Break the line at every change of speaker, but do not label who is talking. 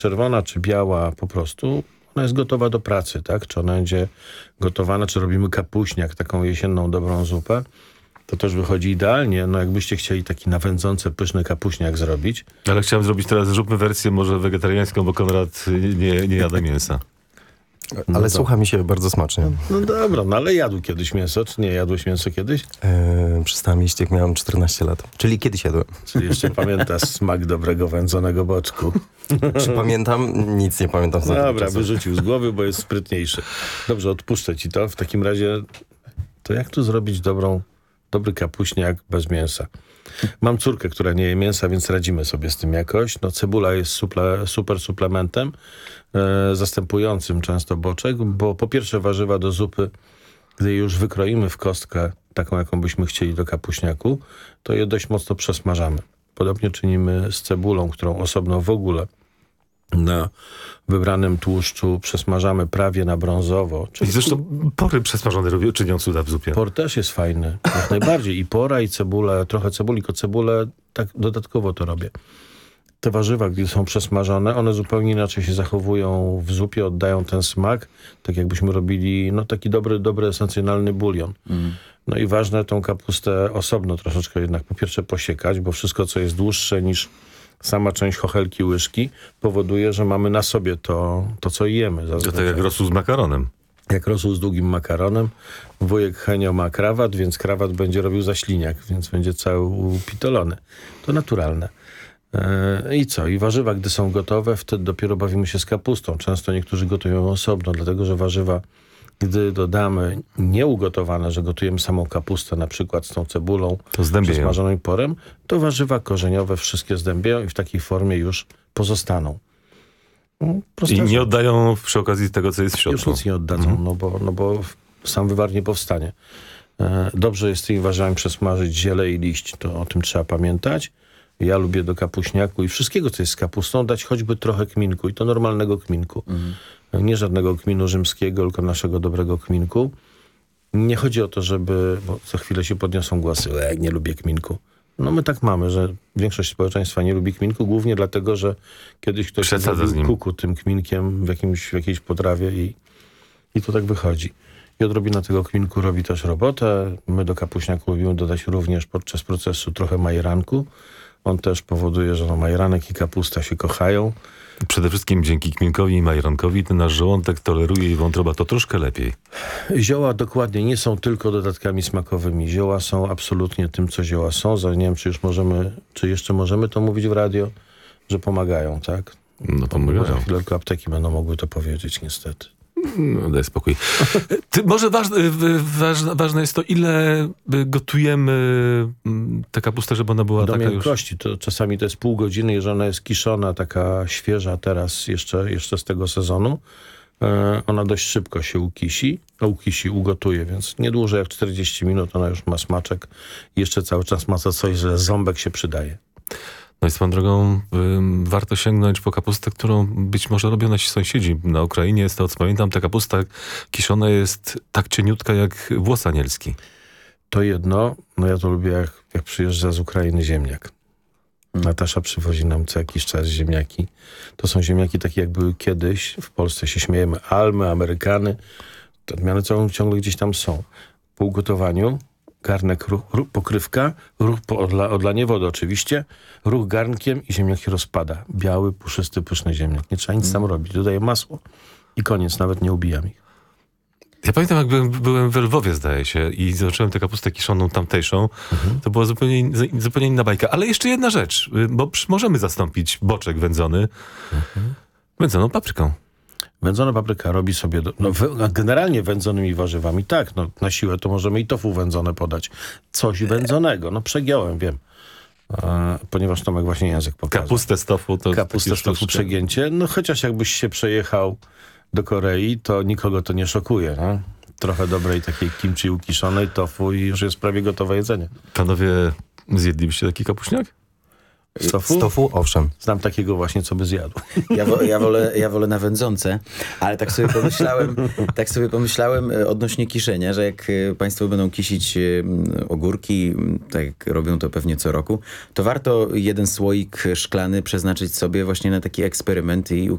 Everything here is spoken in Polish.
czerwona czy biała po prostu, ona jest gotowa do pracy, tak? Czy ona będzie gotowana, czy robimy kapuśniak, taką jesienną dobrą zupę, to też wychodzi idealnie. No jakbyście chcieli taki nawędzący, pyszny kapuśniak zrobić.
Ale chciałem zrobić teraz, zróbmy wersję może wegetariańską, bo Konrad nie jada mięsa.
Ale słucha mi się bardzo smacznie.
No dobra, no ale jadł kiedyś mięso, czy nie jadłeś mięso kiedyś?
Przestałem jeść, jak miałem 14 lat. Czyli kiedyś jadłem.
Czy jeszcze pamiętasz smak dobrego wędzonego boczku?
Czy pamiętam? Nic nie pamiętam.
Dobra, wyrzucił z głowy, bo jest sprytniejszy. Dobrze, odpuszczę ci to. W takim razie, to jak tu zrobić dobry kapuśniak bez mięsa? Mam córkę, która nie je mięsa, więc radzimy sobie z tym jakoś. No cebula jest super suplementem, zastępującym często boczek, bo po pierwsze warzywa do zupy, gdy je już wykroimy w kostkę, taką jaką byśmy chcieli do kapuśniaku, to je dość mocno przesmażamy. Podobnie czynimy z cebulą, którą osobno w ogóle na wybranym tłuszczu przesmażamy prawie na brązowo.
I zresztą pory przesmażone czynią cuda w zupie.
Por też jest fajny, jak najbardziej. I pora, i cebula, trochę cebuli, tylko cebulę tak dodatkowo to robię. Te warzywa, gdy są przesmażone, one zupełnie inaczej się zachowują w zupie, oddają ten smak, tak jakbyśmy robili taki dobry esencjonalny bulion. No i ważne tą kapustę osobno troszeczkę jednak po pierwsze posiekać, bo wszystko, co jest dłuższe niż sama część chochelki łyżki, powoduje, że mamy na sobie to co jemy.
To tak jak rosół z makaronem.
Jak rosół z długim makaronem. Wujek Henio ma krawat, więc krawat będzie robił zaśliniak, więc będzie cały upitolony. To naturalne. I co? I warzywa, gdy są gotowe, wtedy dopiero bawimy się z kapustą. Często niektórzy gotują osobno, dlatego że warzywa, gdy dodamy nieugotowane, że gotujemy samą kapustę, na przykład z tą cebulą,
to
przesmażoną i porem, to warzywa korzeniowe wszystkie zdębiają i w takiej formie już pozostaną.
I nie oddają przy okazji tego, co jest w środku.
Już nic nie oddadzą, no bo sam wywar nie powstanie. Dobrze jest tymi warzywami przesmażyć ziele i liść, to o tym trzeba pamiętać. Ja lubię do kapuśniaku i wszystkiego, co jest z kapustą, dać choćby trochę kminku i to normalnego kminku. Nie żadnego kminu rzymskiego, tylko naszego dobrego kminku. Nie chodzi o to, bo za chwilę się podniosą głosy, nie lubię kminku. No my tak mamy, że większość społeczeństwa nie lubi kminku, głównie dlatego, że kiedyś ktoś zrobił kuku tym kminkiem w jakiejś potrawie i to tak wychodzi. I odrobina tego kminku robi też robotę. My do kapuśniaku lubimy dodać również podczas procesu trochę majeranku. On też powoduje, że majeranek i kapusta się kochają.
Przede wszystkim dzięki kminkowi i majerankowi ten nasz żołądek toleruje i wątroba to troszkę lepiej.
Zioła dokładnie nie są tylko dodatkami smakowymi. Zioła są absolutnie tym, co zioła są. Nie wiem, czy jeszcze możemy to mówić w radio, że pomagają, tak?
No pomagają.
Tylko apteki będą mogły to powiedzieć, niestety.
No, daj spokój. Może ważne jest to, ile gotujemy tę kapustę, żeby ona była
do
taka
miękkości. To czasami to jest pół godziny, jeżeli ona jest kiszona, taka świeża teraz jeszcze z tego sezonu. Ona dość szybko się ugotuje, więc nie dłużej jak 40 minut ona już ma smaczek. I jeszcze cały czas ma to coś, że ząbek się przydaje.
No i swoją drogą warto sięgnąć po kapustę, którą być może robią nasi sąsiedzi. Na Ukrainie, z tego co pamiętam, ta kapusta kiszona jest tak cieniutka jak włos anielski.
To jedno, no ja to lubię jak przyjeżdża z Ukrainy ziemniak. Natasza przywozi nam co jakiś czas ziemniaki. To są ziemniaki takie jak były kiedyś. W Polsce się śmiejemy. Almy, Amerykany. Te odmiany ciągle gdzieś tam są. Po ugotowaniu garnek, pokrywka, odlanie wody oczywiście, ruch garnkiem i ziemniak się rozpada. Biały, puszysty, pyszny ziemniak. Nie trzeba nic tam robić. Dodaję masło i koniec. Nawet nie ubijam ich.
Ja pamiętam, jak byłem w Lwowie, zdaje się, i zobaczyłem tę kapustę kiszoną tamtejszą. To była zupełnie inna bajka. Ale jeszcze jedna rzecz, bo możemy zastąpić boczek wędzony wędzoną papryką.
Wędzona papryka robi sobie, generalnie wędzonymi warzywami, tak, na siłę to możemy i tofu wędzone podać. Coś wędzonego, przegiąłem, wiem. Ponieważ Tomek właśnie język pokazał.
Kapustę z tofu to...
Kapustę z tofu przegięcie, chociaż jakbyś się przejechał do Korei, to nikogo to nie szokuje, no? Trochę dobrej takiej kimchi ukiszonej, tofu i już jest prawie gotowe jedzenie.
Panowie, zjedlibyście taki kapuśniak?
Z tofu?
Z tofu, owszem.
Znam takiego właśnie, co by zjadł.
Ja wolę na wędzące, ale tak sobie pomyślałem odnośnie kiszenia, że jak państwo będą kisić ogórki, tak jak robią to pewnie co roku, to warto jeden słoik szklany przeznaczyć sobie właśnie na taki eksperyment i